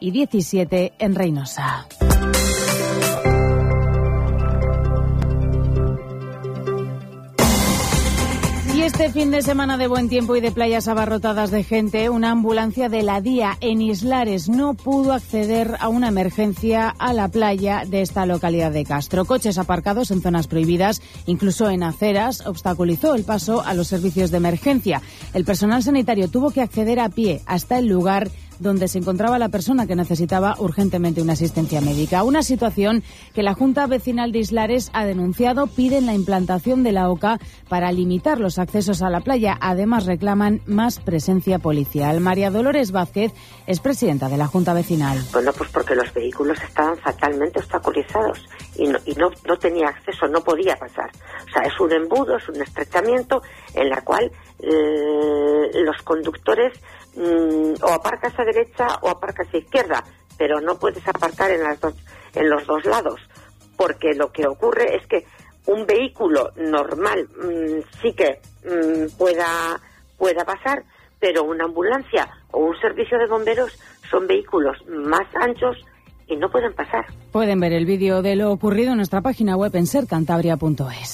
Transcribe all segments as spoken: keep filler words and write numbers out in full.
y diecisiete en Reynosa. Y este fin de semana de buen tiempo y de playas abarrotadas de gente, una ambulancia de la DIA en Islares no pudo acceder a una emergencia a la playa de esta localidad de Castro. Coches aparcados en zonas prohibidas, incluso en aceras, obstaculizó el paso a los servicios de emergencia. El personal sanitario tuvo que acceder a pie hasta el lugar donde se encontraba la persona que necesitaba urgentemente una asistencia médica. Una situación que la Junta Vecinal de Islares ha denunciado. Piden la implantación de la OCA para limitar los accesos a la playa. Además, reclaman más presencia policial. María Dolores Vázquez es presidenta de la Junta Vecinal. Bueno, pues porque los vehículos estaban fatalmente obstaculizados y no, y no, no tenía acceso, no podía pasar. O sea, es un embudo, es un estrechamiento en la cual eh, los conductores o aparcas a derecha o aparcas a izquierda, pero no puedes aparcar en las dos, en los dos lados, porque lo que ocurre es que un vehículo normal mmm, sí que mmm, pueda pueda pasar, pero una ambulancia o un servicio de bomberos son vehículos más anchos y no pueden pasar. Pueden ver el vídeo de lo ocurrido en nuestra página web en ser cantabria punto es.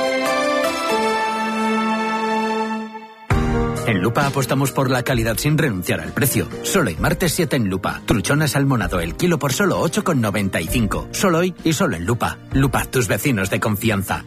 En Lupa apostamos por la calidad sin renunciar al precio. Solo hoy, martes siete en Lupa. Truchona salmonado el kilo por solo ocho con noventa y cinco. Solo hoy y solo en Lupa. Lupa, tus vecinos de confianza.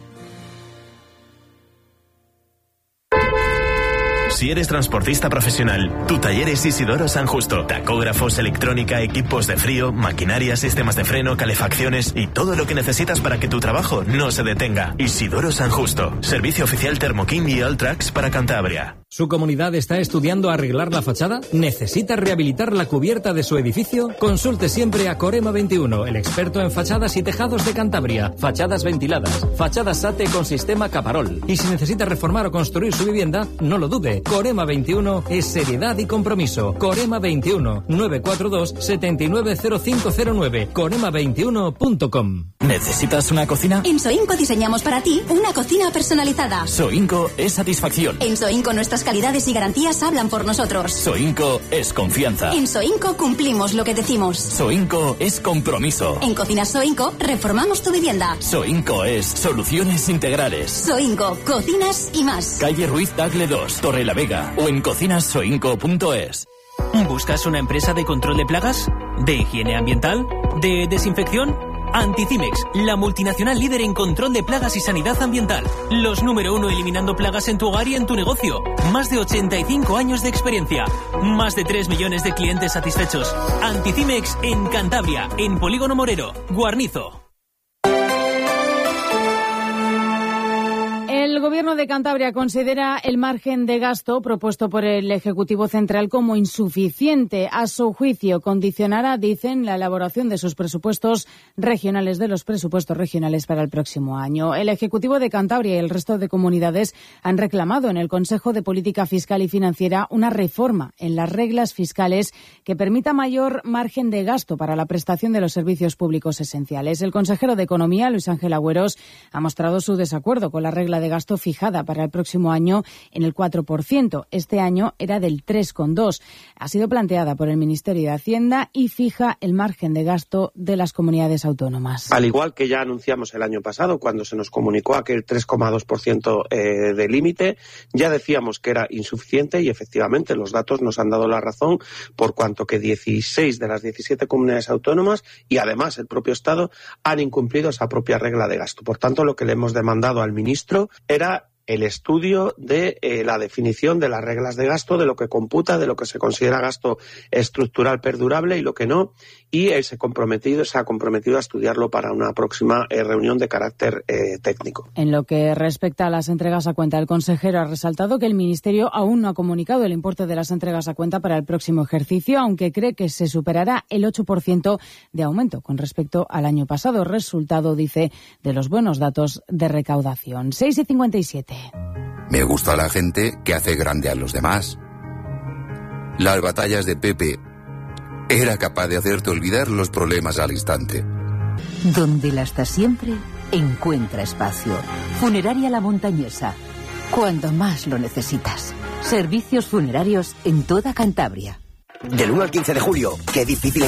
Si eres transportista profesional, tu taller es Isidoro San Justo. Tacógrafos, electrónica, equipos de frío, maquinaria, sistemas de freno, calefacciones y todo lo que necesitas para que tu trabajo no se detenga. Isidoro San Justo. Servicio oficial Thermoking y Alltrax para Cantabria. ¿Su comunidad está estudiando arreglar la fachada? ¿Necesita rehabilitar la cubierta de su edificio? Consulte siempre a Corema veintiuno, el experto en fachadas y tejados de Cantabria. Fachadas ventiladas, fachadas SATE con sistema Caparol. Y si necesita reformar o construir su vivienda, no lo dude. Corema veintiuno es seriedad y compromiso. Corema veintiuno, nueve cuatro dos, siete nueve cero cinco cero nueve. corema veintiuno punto com. ¿Necesitas una cocina? En Soinco diseñamos para ti una cocina personalizada. Soinco es satisfacción. En Soinco nuestras calidades y garantías hablan por nosotros. Soinco es confianza. En Soinco cumplimos lo que decimos. Soinco es compromiso. En Cocinas Soinco reformamos tu vivienda. Soinco es soluciones integrales. Soinco, cocinas y más. Calle Ruiz Tagle dos, Torre la Vega o en cocinas soinco punto es. ¿Buscas una empresa de control de plagas? ¿De higiene ambiental? ¿De desinfección? Anticimex, la multinacional líder en control de plagas y sanidad ambiental. Los número uno eliminando plagas en tu hogar y en tu negocio. Más de ochenta y cinco años de experiencia. Más de tres millones de clientes satisfechos. Anticimex en Cantabria, en Polígono Morero, Guarnizo. El Gobierno de Cantabria considera el margen de gasto propuesto por el Ejecutivo Central como insuficiente. A su juicio, condicionará, dicen, la elaboración de sus presupuestos regionales, de los presupuestos regionales para el próximo año. El Ejecutivo de Cantabria y el resto de comunidades han reclamado en el Consejo de Política Fiscal y Financiera una reforma en las reglas fiscales que permita mayor margen de gasto para la prestación de los servicios públicos esenciales. El consejero de Economía, Luis Ángel Agüeros, ha mostrado su desacuerdo con la regla de gasto fijada para el próximo año en el cuatro por ciento. Este año era del tres coma dos por ciento. Ha sido planteada por el Ministerio de Hacienda y fija el margen de gasto de las comunidades autónomas. Al igual que ya anunciamos el año pasado, cuando se nos comunicó aquel tres coma dos por ciento eh, de límite, ya decíamos que era insuficiente y efectivamente los datos nos han dado la razón, por cuanto que dieciséis de las diecisiete comunidades autónomas y además el propio Estado han incumplido esa propia regla de gasto. Por tanto, lo que le hemos demandado al ministro era el estudio de eh, la definición de las reglas de gasto, de lo que computa, de lo que se considera gasto estructural perdurable y lo que no, y él se, comprometido, se ha comprometido a estudiarlo para una próxima eh, reunión de carácter eh, técnico. En lo que respecta a las entregas a cuenta, el consejero ha resaltado que el Ministerio aún no ha comunicado el importe de las entregas a cuenta para el próximo ejercicio, aunque cree que se superará el ocho por ciento de aumento con respecto al año pasado, resultado, dice, de los buenos datos de recaudación. seis y cincuenta y siete. Me gusta la gente que hace grande a los demás. Las batallas de Pepe era capaz de hacerte olvidar los problemas al instante. Donde la estás siempre, encuentra espacio. Funeraria La Montañesa. Cuando más lo necesitas. Servicios funerarios en toda Cantabria. Del uno al quince de julio, qué difícil